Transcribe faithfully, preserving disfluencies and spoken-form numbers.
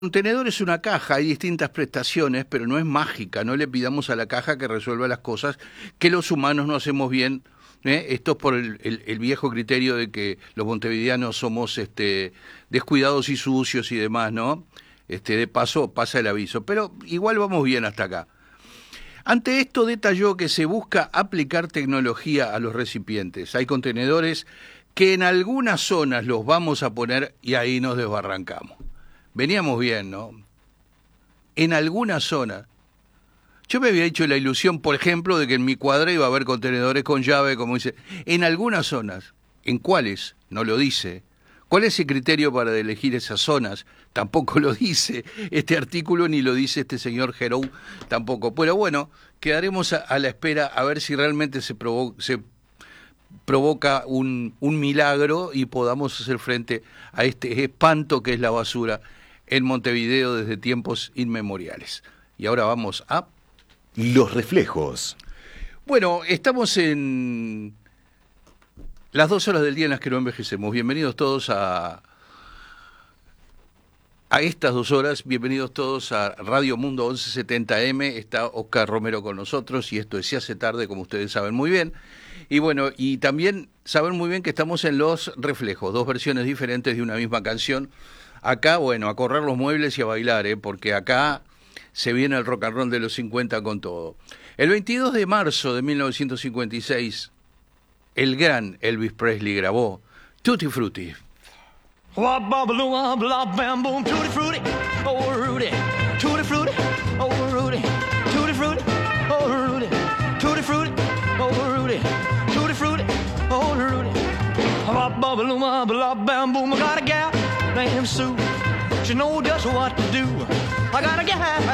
Contenedor es una caja, hay distintas prestaciones, pero no es mágica. No le pidamos a la caja que resuelva las cosas que los humanos no hacemos bien. ¿eh? Esto es por el, el, el viejo criterio de que los montevideanos somos este, descuidados y sucios y demás, ¿no? Este, de paso pasa el aviso, pero igual vamos bien hasta acá. Ante esto detalló que se busca aplicar tecnología a los recipientes. Hay contenedores que en algunas zonas los vamos a poner y ahí nos desbarrancamos. Veníamos bien, ¿no? En algunas zonas. Yo me había hecho la ilusión, por ejemplo, de que en mi cuadra iba a haber contenedores con llave, como dice. En algunas zonas. ¿En cuáles? No lo dice. ¿Cuál es el criterio para elegir esas zonas? Tampoco lo dice este artículo, ni lo dice este señor Herou tampoco. Pero bueno, quedaremos a, a la espera a ver si realmente se, provo se provoca un, un milagro y podamos hacer frente a este espanto que es la basura en Montevideo desde tiempos inmemoriales. Y ahora vamos a... Los reflejos. Bueno, estamos en las dos horas del día en las que no envejecemos. Bienvenidos todos a, a estas dos horas. Bienvenidos todos a Radio Mundo once setenta eme. Está Oscar Romero con nosotros y esto es Se hace tarde, como ustedes saben muy bien. Y bueno, y también saben muy bien que estamos en Los Reflejos, dos versiones diferentes de una misma canción. Acá, bueno, a correr los muebles y a bailar, ¿eh? Porque acá se viene el rock and roll de los cincuenta con todo. El veintidós de marzo de mil novecientos cincuenta y seis, el gran Elvis Presley grabó Tutti Frutti. She knows just what to do. I gotta get